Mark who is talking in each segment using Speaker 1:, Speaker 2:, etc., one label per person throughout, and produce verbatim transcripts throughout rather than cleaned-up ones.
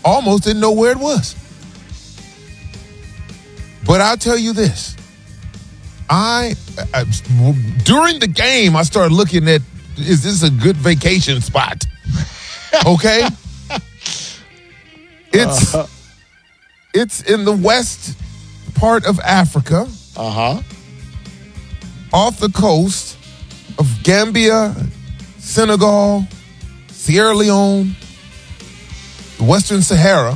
Speaker 1: almost didn't know where it was. But I'll tell you this. I, I during the game, I started looking at, is this a good vacation spot? Okay? It's uh-huh. it's in the west part of Africa.
Speaker 2: Uh-huh.
Speaker 1: Off the coast of Gambia, Senegal, Sierra Leone, the Western Sahara.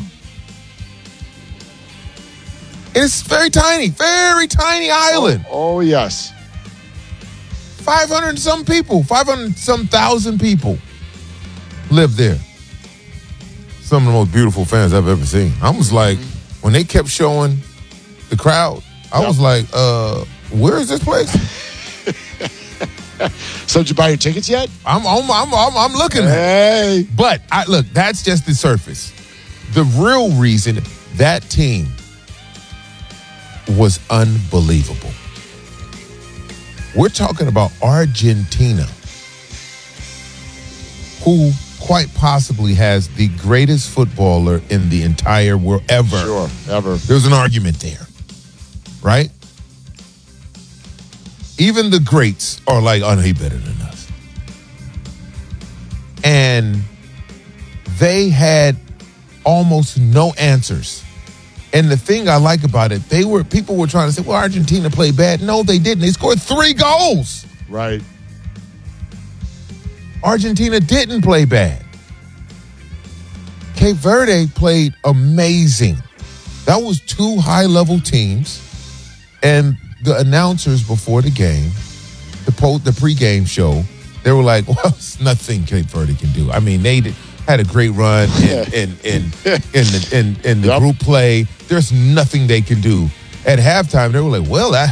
Speaker 1: It's very tiny, very tiny island.
Speaker 2: Oh, oh yes.
Speaker 1: five hundred and some people, five hundred and some thousand people live there. Some of the most beautiful fans I've ever seen. I was like, mm-hmm. when they kept showing the crowd, I yep. was like, uh, where is this place?
Speaker 2: So did you buy your tickets yet?
Speaker 1: I'm I'm I'm I'm, I'm looking.
Speaker 2: Hey.
Speaker 1: At it. But I look, that's just the surface. The real reason that team was unbelievable. We're talking about Argentina, who quite possibly has the greatest footballer in the entire world ever.
Speaker 2: Sure, ever.
Speaker 1: There's an argument there, right? Even the greats are like, oh, no, he better than us. And they had almost no answers. And the thing I like about it, they were people were trying to say, well, Argentina played bad. No, they didn't. They scored three goals.
Speaker 2: Right.
Speaker 1: Argentina didn't play bad. Cape Verde played amazing. That was two high-level teams. And the announcers before the game, the po- the pregame show, they were like, well, it's nothing Cape Verde can do. I mean, they did, had a great run in, in, in, in the, in, in the yep. group play. There's nothing they can do. At halftime, they were like, well, I,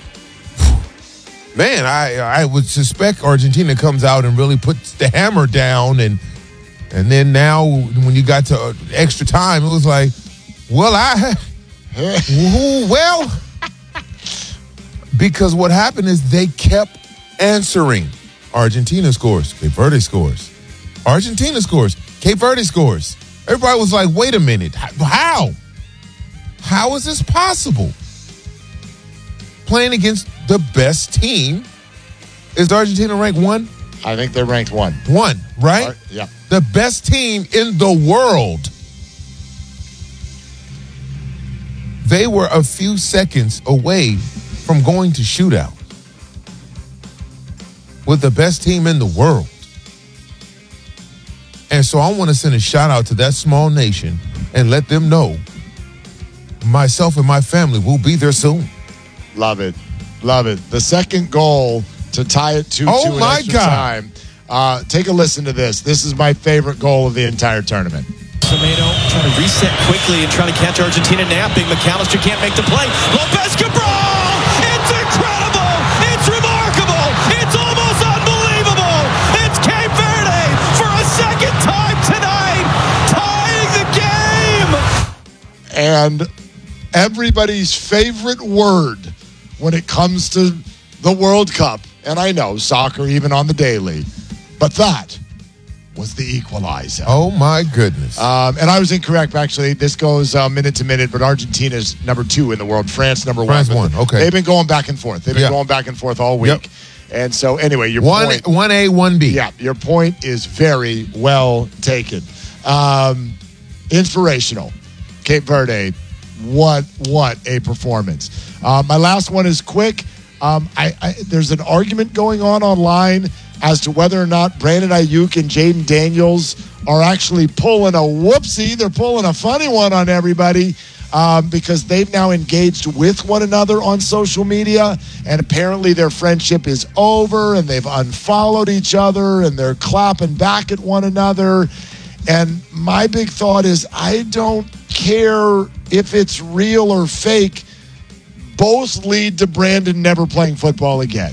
Speaker 1: man, I I would suspect Argentina comes out and really puts the hammer down. And and then now when you got to extra time, it was like, well, I, well, because what happened is they kept answering. Argentina scores, Cape Verde scores. Argentina scores, Cape Verde scores. Everybody was like, wait a minute, how? How is this possible? Playing against the best team. Is Argentina ranked one?
Speaker 2: I think they're ranked one.
Speaker 1: One, right?
Speaker 2: Uh, yeah.
Speaker 1: The best team in the world. They were a few seconds away from going to shootout with the best team in the world. And so I want to send a shout out to that small nation and let them know myself and my family will be there soon.
Speaker 2: Love it. Love it. The second goal to tie it two two
Speaker 1: oh
Speaker 2: in
Speaker 1: my
Speaker 2: extra
Speaker 1: God.
Speaker 2: time. Uh, take a listen to this. This is my favorite goal of the entire tournament.
Speaker 3: Semedo trying to reset quickly and trying to catch Argentina napping. McAllister can't make the play. Lopez Cabral! It's incredible! It's remarkable! It's almost unbelievable! It's Cape Verde for a second time tonight, tying the game!
Speaker 2: And everybody's favorite word when it comes to the World Cup, and I know soccer even on the daily, but that was the equalizer.
Speaker 1: Oh, my goodness.
Speaker 2: Um, and I was incorrect, actually. This goes uh, minute to minute, but Argentina's number two in the world. France, number
Speaker 1: France
Speaker 2: one.
Speaker 1: one, okay.
Speaker 2: They've been going back and forth. They've been
Speaker 1: yeah.
Speaker 2: going back and forth all week.
Speaker 1: Yep.
Speaker 2: And so, anyway, your
Speaker 1: one,
Speaker 2: point.
Speaker 1: one A, one B.
Speaker 2: Yeah, your point is very well taken. Um, inspirational. Cape Verde, what, what a performance. Uh, my last one is quick. Um, I, I, there's an argument going on online as to whether or not Brandon Ayuk and Jaden Daniels are actually pulling a whoopsie. They're pulling a funny one on everybody um, because they've now engaged with one another on social media, and apparently their friendship is over, and they've unfollowed each other, and they're clapping back at one another. And my big thought is, I don't care if it's real or fake. Both lead to Brandon never playing football again.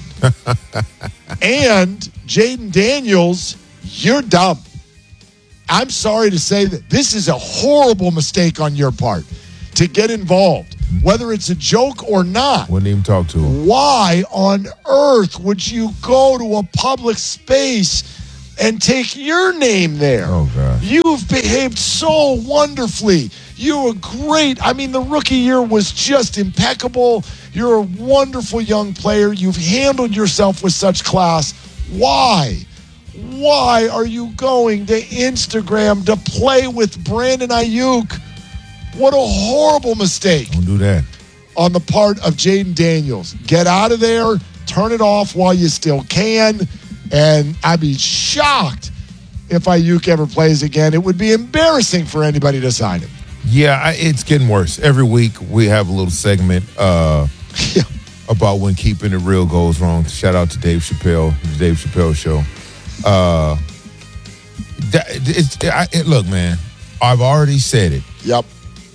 Speaker 2: And Jaden Daniels, you're dumb. I'm sorry to say that this is a horrible mistake on your part to get involved, whether it's a joke or not.
Speaker 1: Wouldn't even talk to him.
Speaker 2: Why on earth would you go to a public space and take your name there?
Speaker 1: Oh, gosh.
Speaker 2: You've behaved so wonderfully. You were great. I mean, the rookie year was just impeccable. You're a wonderful young player. You've handled yourself with such class. Why? Why are you going to Instagram to play with Brandon Ayuk? What a horrible mistake.
Speaker 1: Don't do that.
Speaker 2: On the part of Jaden Daniels. Get out of there. Turn it off while you still can. And I'd be shocked if Ayuk ever plays again. It would be embarrassing for anybody to sign him.
Speaker 1: Yeah, I, it's getting worse. Every week we have a little segment uh,
Speaker 2: yeah.
Speaker 1: about when keeping it real goes wrong. Shout out to Dave Chappelle, the Dave Chappelle Show. Uh, that, it's, I, it, look, man, I've already said it.
Speaker 2: Yep.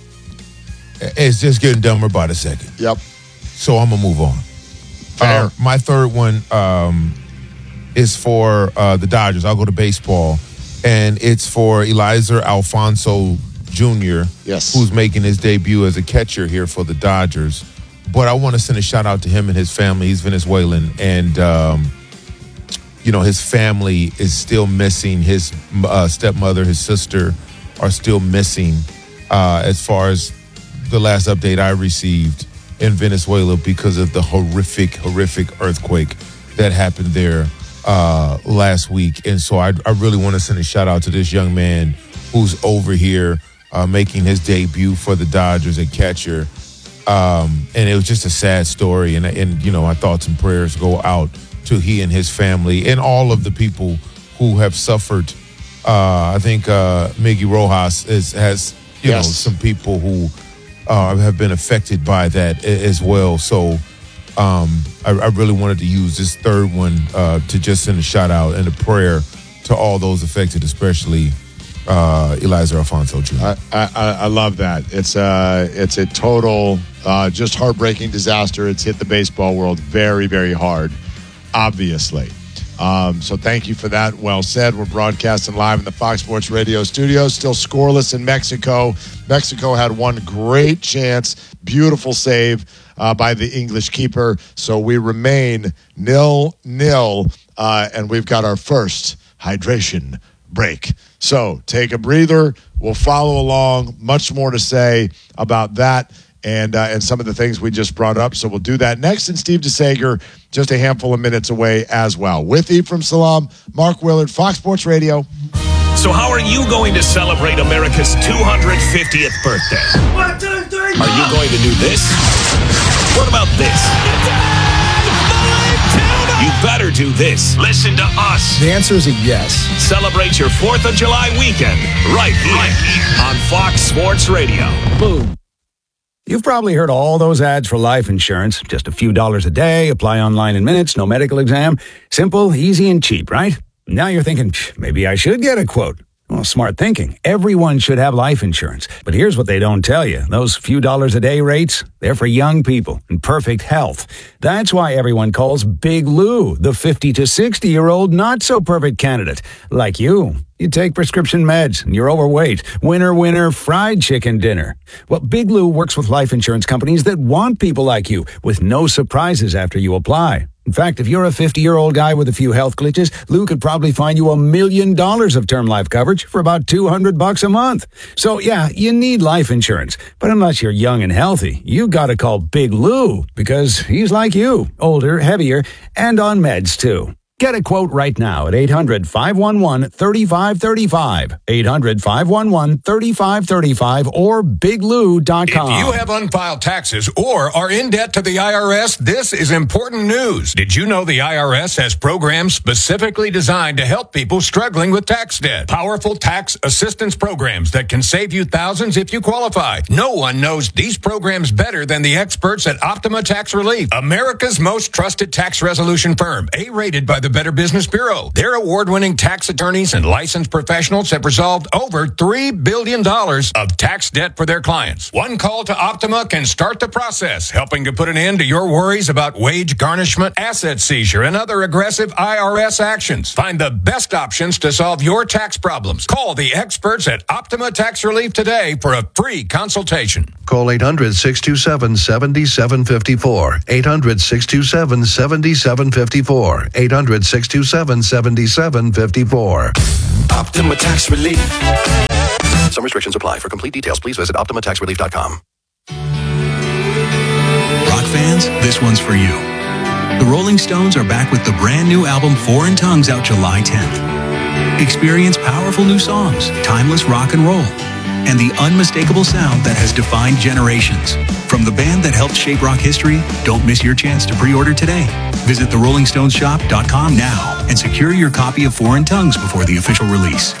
Speaker 1: It's just getting dumber by the second.
Speaker 2: Yep.
Speaker 1: So I'm going to move on.
Speaker 2: Fair.
Speaker 1: Uh, my third one um, is for uh, the Dodgers. I'll go to baseball. And it's for Eliezer Alfonso Junior,
Speaker 2: yes,
Speaker 1: who's making his debut as a catcher here for the Dodgers. But I want to send a shout out to him and his family. He's Venezuelan. And, um, you know, his family is still missing. His uh, stepmother, his sister are still missing uh, as far as the last update I received in Venezuela because of the horrific, horrific earthquake that happened there uh, last week. And so I, I really want to send a shout out to this young man who's over here uh, making his debut for the Dodgers at catcher. Um, and it was just a sad story. And, and, you know, our thoughts and prayers go out to he and his family and all of the people who have suffered. Uh, I think uh, Miggy Rojas is, has, you
Speaker 2: yes.
Speaker 1: know, some people who uh, have been affected by that as well. So um, I, I really wanted to use this third one uh, to just send a shout out and a prayer to all those affected, especially uh, Eliezer Alfonso Junior
Speaker 2: I, I, I love that. It's a, it's a total, uh, just heartbreaking disaster. It's hit the baseball world very, very hard, obviously. Um, so thank you for that. Well said. We're broadcasting live in the Fox Sports Radio studios. Still scoreless in Mexico. Mexico had one great chance. Beautiful save uh, by the English keeper. So we remain nil-nil, uh, and we've got our first hydration break. So take a breather. We'll follow along. Much more to say about that and uh, and some of the things we just brought up. So we'll do that next. And Steve DeSager, just a handful of minutes away as well. With Ephraim Salam, Mark Willard, Fox Sports Radio.
Speaker 4: So how are you going to celebrate America's two hundred fiftieth birthday?
Speaker 5: One, two, three,
Speaker 4: are you going to do this? What about this? You better do this. Listen to us.
Speaker 6: The answer is a yes.
Speaker 4: Celebrate your fourth of July weekend right here, right here on Fox Sports Radio.
Speaker 6: Boom. You've probably heard all those ads for life insurance. Just a few dollars a day, apply online in minutes, no medical exam. Simple, easy, and cheap, right? Now you're thinking, maybe I should get a quote. Well, smart thinking. Everyone should have life insurance. But here's what they don't tell you. Those few dollars a day rates, they're for young people in perfect health. That's why everyone calls Big Lou the fifty to sixty-year-old not-so-perfect candidate. Like you. You take prescription meds and you're overweight. Winner, winner, fried chicken dinner. Well, Big Lou works with life insurance companies that want people like you with no surprises after you apply. In fact, if you're a fifty-year-old guy with a few health glitches, Lou could probably find you a million dollars of term life coverage for about two hundred bucks a month. So, yeah, you need life insurance. But unless you're young and healthy, you gotta call Big Lou because he's like you, older, heavier, and on meds, too. Get a quote right now at eight hundred, five one one, three five three five, eight hundred, five one one, three five three five, or big lou dot com.
Speaker 7: If you have unfiled taxes or are in debt to the I R S, this is important news. Did you know the I R S has programs specifically designed to help people struggling with tax debt? Powerful tax assistance programs that can save you thousands if you qualify. No one knows these programs better than the experts at Optima Tax Relief, America's most trusted tax resolution firm, A-rated by the Better Business Bureau. Their award-winning tax attorneys and licensed professionals have resolved over three billion dollars of tax debt for their clients. One call to Optima can start the process, helping to put an end to your worries about wage garnishment, asset seizure, and other aggressive I R S actions. Find the best options to solve your tax problems. Call the experts at Optima Tax Relief today for a free consultation.
Speaker 5: Call eight hundred, six two seven, seven seven five four. eight hundred, six two seven, seven seven five four. eight hundred, six two seven, seven seven five four.
Speaker 4: Optima Tax Relief.
Speaker 5: Some restrictions apply. For complete details, please visit optima tax relief dot com.
Speaker 8: Rock fans, this one's for you. The Rolling Stones are back with the brand new album Foreign Tongues out July tenth. Experience powerful new songs, timeless rock and roll, and the unmistakable sound that has defined generations. From the band that helped shape rock history, don't miss your chance to pre-order today. Visit the rolling stones shop dot com now and secure your copy of Foreign Tongues before the official release.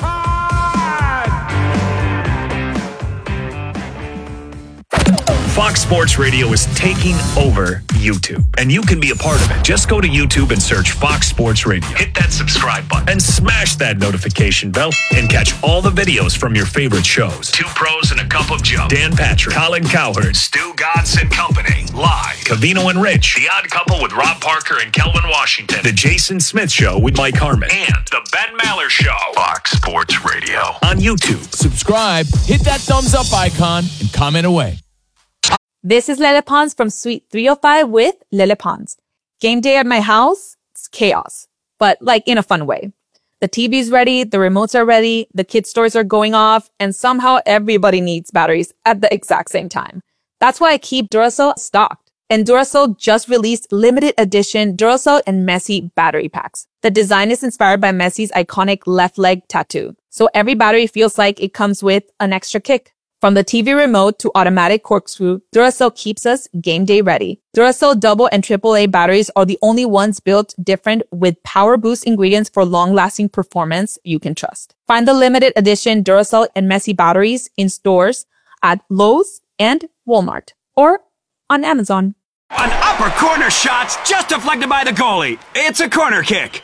Speaker 4: Fox Sports Radio is taking over YouTube, and you can be a part of it. Just go to YouTube and search Fox Sports Radio. Hit that subscribe button and smash that notification bell and catch all the videos from your favorite shows. Two Pros and a Cup of Joe. Dan Patrick, Colin Cowherd, Stu Godson Company, Live, Cavino and Rich, The Odd Couple with Rob Parker and Kelvin Washington, The Jason Smith Show with Mike Harmon, and The Ben Maller Show. Fox Sports Radio on YouTube.
Speaker 9: Subscribe, hit that thumbs up icon, and comment away.
Speaker 10: This is Lele Pons from Suite three oh five with Lele Pons. Game day at my house, it's chaos, but like in a fun way. The T V's ready, the remotes are ready, the kids' toys are going off, and somehow everybody needs batteries at the exact same time. That's why I keep Duracell stocked. And Duracell just released limited edition Duracell and Messi battery packs. The design is inspired by Messi's iconic left leg tattoo, so every battery feels like it comes with an extra kick. From the T V remote to automatic corkscrew, Duracell keeps us game day ready. Duracell double and triple A batteries are the only ones built different with power boost ingredients for long-lasting performance you can trust. Find the limited edition Duracell and Messi batteries in stores at Lowe's and Walmart or on Amazon.
Speaker 11: An upper corner shot just deflected by the goalie. It's a corner kick.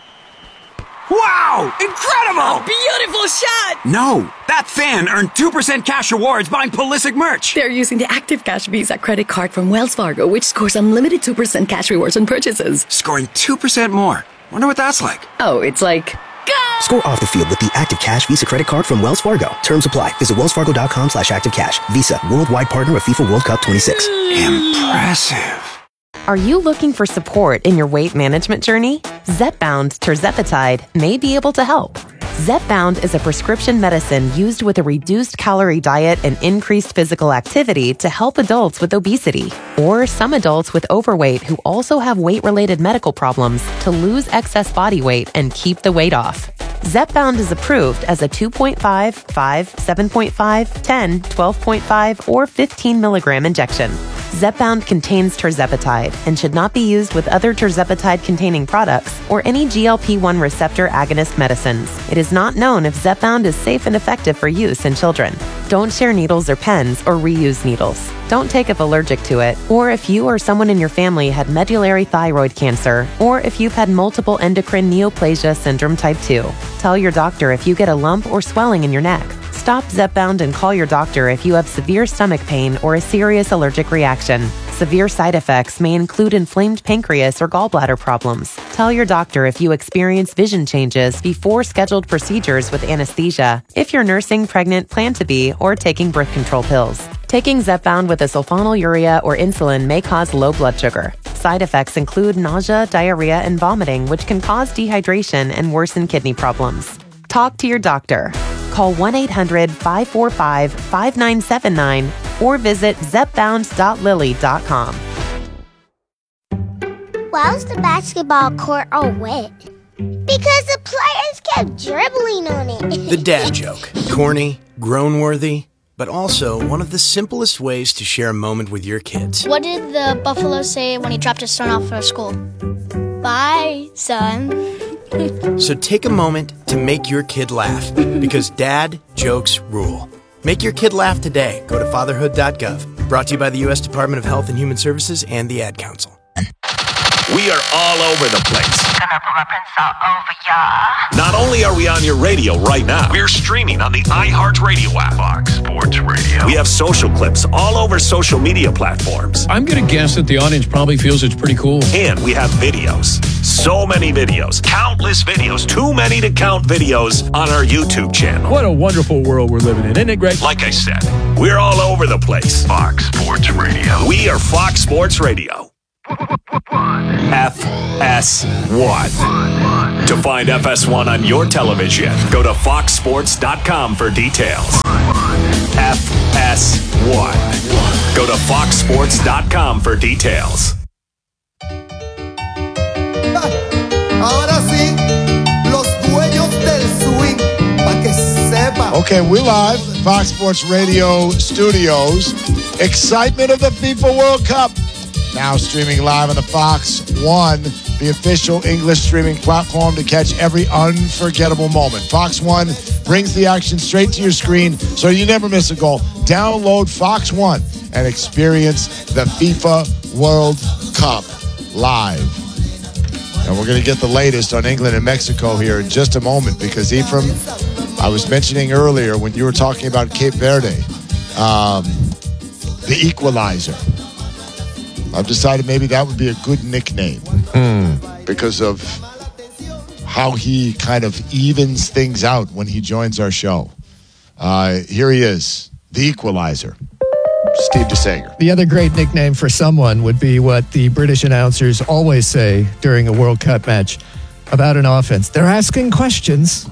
Speaker 11: Wow! Incredible!
Speaker 12: A beautiful shot!
Speaker 11: No, that fan earned two percent cash rewards buying Pulisic merch.
Speaker 12: They're using the Active Cash Visa credit card from Wells Fargo, which scores unlimited two percent cash rewards on purchases.
Speaker 11: Scoring two percent more. Wonder what that's like.
Speaker 12: Oh, it's like... Go!
Speaker 13: Score off the field with the Active Cash Visa credit card from Wells Fargo. Terms apply. Visit wellsfargo.com slash activecash. Visa, worldwide partner of FIFA World Cup twenty-six.
Speaker 11: Impressive.
Speaker 14: Are you looking for support in your weight management journey? Zepbound tirzepatide may be able to help. Zepbound is a prescription medicine used with a reduced calorie diet and increased physical activity to help adults with obesity or some adults with overweight who also have weight-related medical problems to lose excess body weight and keep the weight off. Zepbound is approved as a two point five, five, seven point five, ten, twelve point five, or fifteen milligram injection. Zepbound contains tirzepatide and should not be used with other tirzepatide-containing products or any G L P one receptor agonist medicines. It is not known if Zepbound is safe and effective for use in children. Don't share needles or pens or reuse needles. Don't take if allergic to it, or if you or someone in your family had medullary thyroid cancer, or if you've had multiple endocrine neoplasia syndrome type two. Tell your doctor if you get a lump or swelling in your neck. Stop Zepbound and call your doctor if you have severe stomach pain or a serious allergic reaction. Severe side effects may include inflamed pancreas or gallbladder problems. Tell your doctor if you experience vision changes before scheduled procedures with anesthesia, if you're nursing, pregnant, plan to be, or taking birth control pills. Taking Zepbound with a sulfonylurea or insulin may cause low blood sugar. Side effects include nausea, diarrhea, and vomiting, which can cause dehydration and worsen kidney problems. Talk to your doctor. Call one eight hundred, five four five, five nine seven nine or visit zepbound dot lily dot com.
Speaker 15: Why was the basketball court all wet? Because the players kept dribbling on it.
Speaker 16: The dad joke. Corny, groan-worthy, but also one of the simplest ways to share a moment with your kids.
Speaker 17: What did the buffalo say when he dropped his son off for school? Bye, son.
Speaker 16: So take a moment to make your kid laugh, because dad jokes rule. Make your kid laugh today. Go to fatherhood dot gov. Brought to you by the U S Department of Health and Human Services and the Ad Council.
Speaker 4: We are all over the place. Not only are we on your radio right now, we're streaming on the iHeartRadio app. Fox Sports Radio. We have social clips all over social media platforms.
Speaker 18: I'm going to guess that the audience probably feels it's pretty cool.
Speaker 4: And we have videos. So many videos. Countless videos. Too many to count videos on our YouTube channel.
Speaker 18: What a wonderful world we're living in, isn't it, Greg?
Speaker 4: Like I said, we're all over the place. Fox Sports Radio. We are Fox Sports Radio. F S one. To find F S one on your television, go to fox sports dot com for details. F S one. Go to fox sports dot com for details.
Speaker 19: Ahora sí, los dueños del swing, pa' que sepa.
Speaker 2: Okay, we're live, Fox Sports Radio studios. Excitement of the FIFA World Cup. Now streaming live on the Fox One, the official English streaming platform to catch every unforgettable moment. Fox One brings the action straight to your screen so you never miss a goal. Download Fox One and experience the FIFA World Cup live. And we're going to get the latest on England and Mexico here in just a moment because, Ephraim, I was mentioning earlier when you were talking about Cape Verde, um, the equalizer. I've decided maybe that would be a good nickname
Speaker 1: mm.
Speaker 2: because of how he kind of evens things out when he joins our show. Uh, here he is, the equalizer, Steve DeSager.
Speaker 20: The other great nickname for someone would be what the British announcers always say during a World Cup match about an offense. They're asking questions.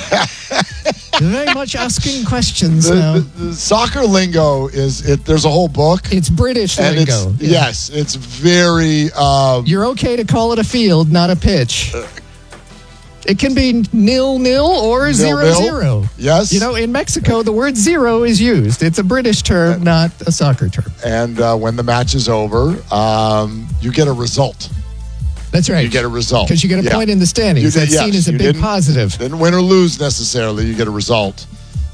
Speaker 20: They're very much asking questions
Speaker 2: the,
Speaker 20: now.
Speaker 2: The, the soccer lingo is, it, there's a whole book.
Speaker 20: It's British
Speaker 2: and
Speaker 20: lingo.
Speaker 2: It's,
Speaker 20: yeah.
Speaker 2: Yes, it's very... Um,
Speaker 20: You're okay to call it a field, not a pitch. Uh, It can be nil-nil or zero-zero.
Speaker 2: Yes.
Speaker 20: You know, in Mexico, the word zero is used. It's a British term, not a soccer term.
Speaker 2: And uh, when the match is over, um, you get a result.
Speaker 20: That's right.
Speaker 2: You get a result.
Speaker 20: Because you get a
Speaker 2: yeah.
Speaker 20: point in the standings.
Speaker 2: Did,
Speaker 20: That's
Speaker 2: yes,
Speaker 20: seen as a big
Speaker 2: didn't,
Speaker 20: positive.
Speaker 2: Didn't win or lose necessarily. You get a result.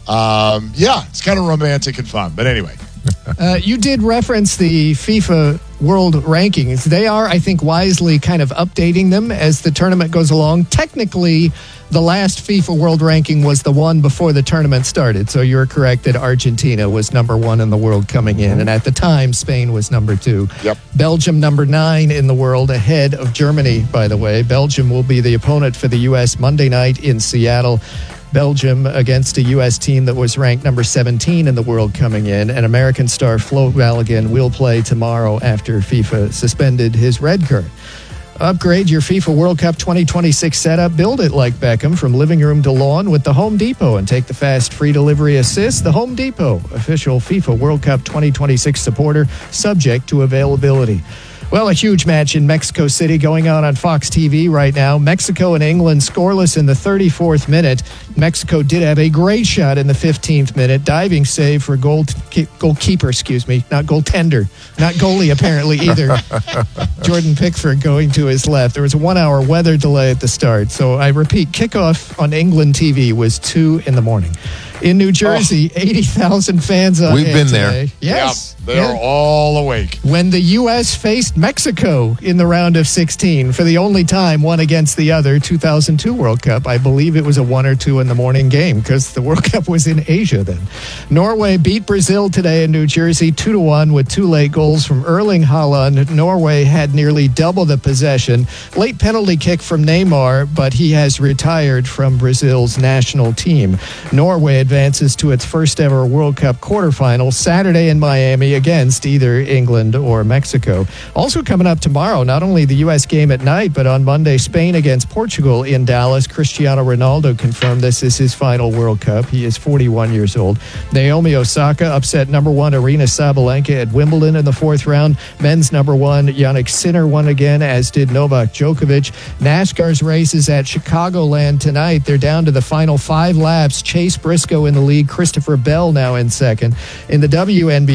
Speaker 2: Um, yeah, it's kind of romantic and fun. But anyway.
Speaker 20: Uh, you did reference the FIFA World Rankings. They are, I think, wisely kind of updating them as the tournament goes along. Technically, the last FIFA World Ranking was the one before the tournament started. So you're correct that Argentina was number one in the world coming in. And at the time, Spain was number two.
Speaker 2: Yep.
Speaker 20: Belgium number nine in the world, ahead of Germany, by the way. Belgium will be the opponent for the U S Monday night in Seattle. Belgium against a U S team that was ranked number seventeen in the world coming in. And American star Flo Balogun will play tomorrow after FIFA suspended his red card. Upgrade your FIFA World Cup twenty twenty-six setup. Build it like Beckham from living room to lawn with the Home Depot and take the fast free delivery assist. The Home Depot, official FIFA World Cup twenty twenty-six supporter, subject to availability. Well, a huge match in Mexico City going on on Fox T V right now. Mexico and England scoreless in the thirty-fourth minute. Mexico did have a great shot in the fifteenth minute. Diving save for goal goalkeeper, excuse me, not goaltender, not goalie apparently either. Jordan Pickford going to his left. There was a one-hour weather delay at the start. So I repeat, kickoff on England T V was two in the morning. In New Jersey, oh. eighty thousand fans on
Speaker 1: We've been
Speaker 20: today.
Speaker 1: there.
Speaker 20: Yes.
Speaker 2: Yep, they yeah. are all awake.
Speaker 20: When the U S faced Mexico in the round of sixteen for the only time one against the other, two thousand two World Cup. I believe it was a one or two in the morning game because the World Cup was in Asia then. Norway beat Brazil today in New Jersey two to one with two late goals from Erling Haaland. Norway had nearly double the possession. Late penalty kick from Neymar, but he has retired from Brazil's national team. Norway advances to its first ever World Cup quarterfinal Saturday in Miami against either England or Mexico. Also coming up tomorrow, not only the U S game at night, but on Monday, Spain against Portugal in Dallas. Cristiano Ronaldo confirmed this is his final World Cup. He is forty-one years old. Naomi Osaka upset number one Aryna Sabalenka at Wimbledon in the fourth round. Men's number one Jannik Sinner won again, as did Novak Djokovic. NASCAR's races at Chicagoland tonight. They're down to the final five laps. Chase Briscoe in the lead. Christopher Bell now in second. In the W N B A, Rose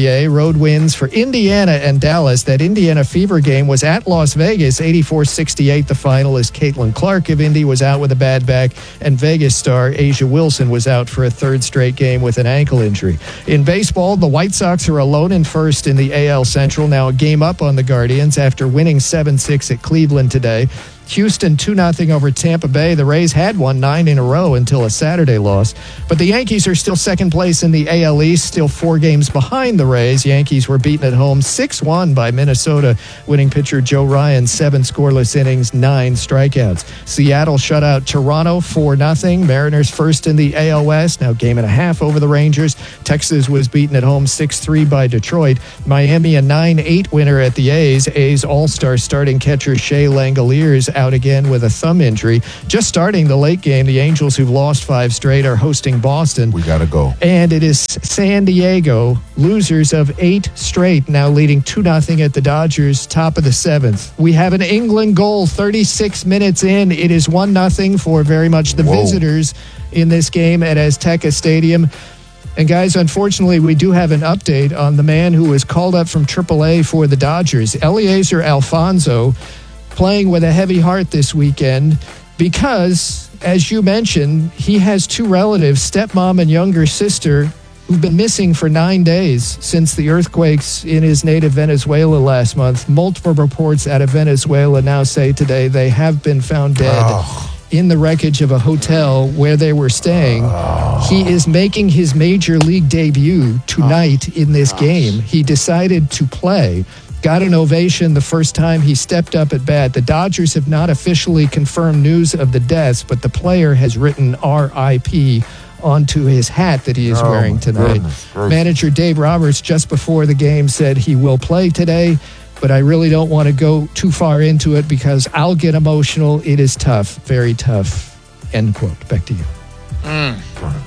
Speaker 20: road wins for Indiana and Dallas. That Indiana Fever game was at Las Vegas, eighty-four sixty-eight the final, as Caitlin Clark of Indy was out with a bad back, and Vegas star Asia Wilson was out for a third straight game with an ankle injury. In baseball, the White Sox are alone in first in the A L Central, now a game up on the Guardians after winning seven six at Cleveland today. Houston two nothing over Tampa Bay. The Rays had won nine in a row until a Saturday loss. But the Yankees are still second place in the A L East, still four games behind the Rays. Yankees were beaten at home six one by Minnesota. Winning pitcher Joe Ryan, seven scoreless innings, nine strikeouts. Seattle shut out Toronto four nothing. Mariners first in the A L West, now game and a half over the Rangers. Texas was beaten at home six three by Detroit. Miami a nine eight winner at the A's. A's All-Star starting catcher Shea Langoliers out again with a thumb injury. Just starting the late game, the Angels, who've lost five straight, are hosting Boston.
Speaker 1: We got to go.
Speaker 20: And it is San Diego, losers of eight straight, now leading two nothing at the Dodgers, top of the seventh. We have an England goal thirty-six minutes in. It is one nothing for very much the
Speaker 1: Whoa.
Speaker 20: visitors in this game at Azteca Stadium. And guys, unfortunately, we do have an update on the man who was called up from triple A for the Dodgers, Eliezer Alfonso, playing with a heavy heart this weekend because, as you mentioned, he has two relatives, stepmom and younger sister, who've been missing for nine days since the earthquakes in his native Venezuela last month. Multiple reports out of Venezuela now say today they have been found dead oh. in the wreckage of a hotel where they were staying. Oh. He is making his major league debut tonight oh. in this Gosh. game. He decided to play. Got an ovation the first time he stepped up at bat. The Dodgers have not officially confirmed news of the deaths, but the player has written R I P onto his hat that he is oh, wearing tonight. Manager Dave Roberts, just before the game, said he will play today, but I really don't want to go too far into it because I'll get emotional. It is tough, very tough. End quote. Back to you.
Speaker 2: Mm.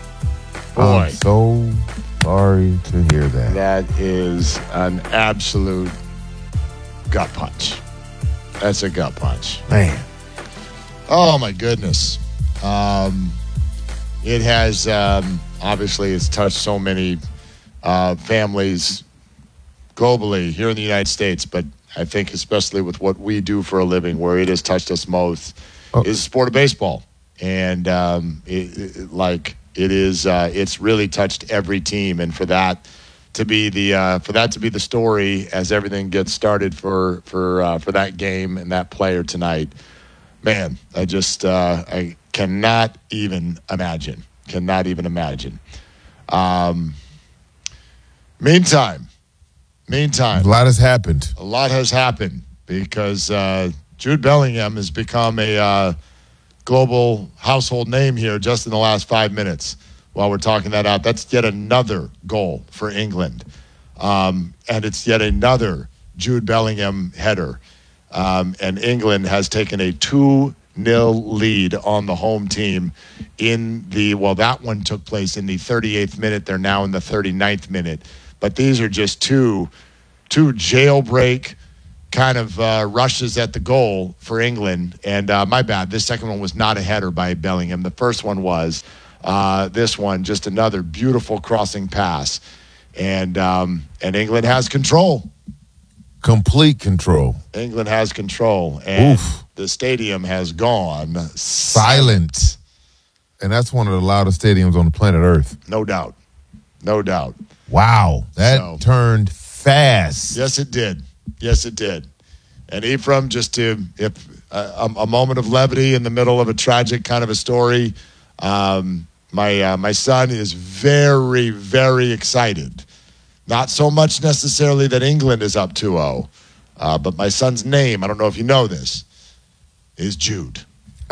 Speaker 1: Boy. I'm so sorry to hear that.
Speaker 2: That is an absolute gut punch. That's a gut punch.
Speaker 1: Man.
Speaker 2: Oh, my goodness. Um, it has, um, obviously, it's touched so many uh, families globally here in the United States, but I think especially with what we do for a living, where it has touched us most, oh. is the sport of baseball. And um, it, it, like it is, uh, it's really touched every team. And for that, to be the uh, for that to be the story as everything gets started for for uh, for that game and that player tonight, man, I just uh, I cannot even imagine, cannot even imagine. Um, meantime, meantime,
Speaker 1: a lot has happened.
Speaker 2: A lot has happened because uh, Jude Bellingham has become a uh, global household name here just in the last five minutes. While we're talking that out, that's yet another goal for England. Um, and it's yet another Jude Bellingham header. Um, and England has taken a two nil lead on the home team in the, well, that one took place in the thirty-eighth minute. They're now in the thirty-ninth minute. But these are just two, two jailbreak kind of uh, rushes at the goal for England. And uh, my bad, this second one was not a header by Bellingham. The first one was. Uh, this one, just another beautiful crossing pass. And um, and England has control.
Speaker 1: Complete control.
Speaker 2: England has control. And
Speaker 1: Oof.
Speaker 2: the stadium has gone
Speaker 1: silent. And that's one of the loudest stadiums on the planet Earth.
Speaker 2: No doubt. No doubt.
Speaker 1: Wow. That so, turned fast.
Speaker 2: Yes, it did. Yes, it did. And Ephraim, just to, if uh, a, a moment of levity in the middle of a tragic kind of a story, um, My uh, my son is very, very excited. Not so much necessarily that England is up two oh, uh, but my son's name, I don't know if you know this, is Jude.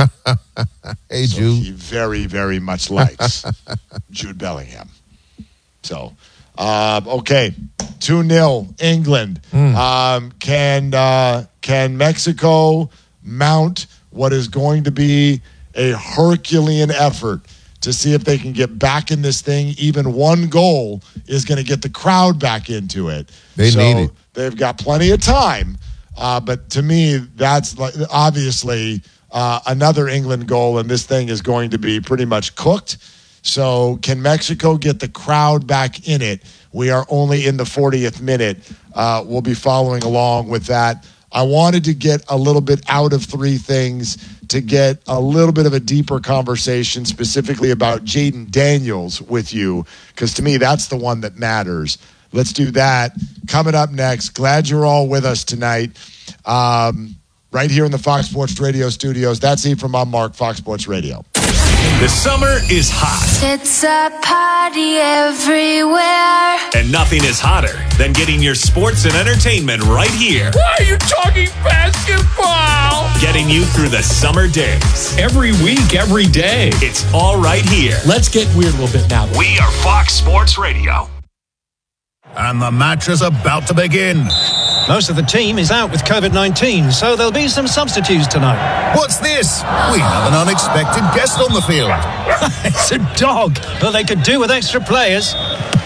Speaker 1: Hey,
Speaker 2: so
Speaker 1: Jude.
Speaker 2: He very, very much likes Jude Bellingham. So, uh, okay, two nil England. Mm. Um, can uh, can Mexico mount what is going to be a Herculean effort to see if they can get back in this thing? Even one goal is going to get the crowd back into it.
Speaker 1: They
Speaker 2: so
Speaker 1: need it.
Speaker 2: They've got plenty of time. Uh, but to me, that's like, obviously uh, another England goal, and this thing is going to be pretty much cooked. So can Mexico get the crowd back in it? We are only in the fortieth minute. Uh, we'll be following along with that. I wanted to get a little bit out of three things to get a little bit of a deeper conversation specifically about Jaden Daniels with you, because to me, that's the one that matters. Let's do that. Coming up next, glad you're all with us tonight. Um, right here in the Fox Sports Radio studios. That's it from I'm Mark, Fox Sports Radio.
Speaker 4: The summer is hot.
Speaker 21: It's a party everywhere.
Speaker 4: And nothing is hotter than getting your sports and entertainment right here.
Speaker 9: Why are you talking basketball?
Speaker 4: Getting you through the summer days.
Speaker 18: Every week, every day.
Speaker 4: It's all right here.
Speaker 18: Let's get weird a little bit now.
Speaker 4: We are Fox Sports Radio.
Speaker 22: And the match is about to begin.
Speaker 23: Most of the team is out with covid nineteen, so there'll be some substitutes tonight.
Speaker 22: What's this? We have an unexpected guest on the field.
Speaker 23: It's a dog. Well, they could do with extra players.